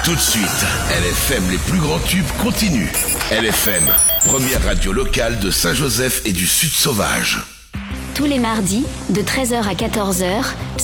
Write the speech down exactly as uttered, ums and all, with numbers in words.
Tout de suite, L F M, les plus grands tubes continuent. L F M, première radio locale de Saint-Joseph et du Sud Sauvage. Tous les mardis, de treize heures à quatorze heures,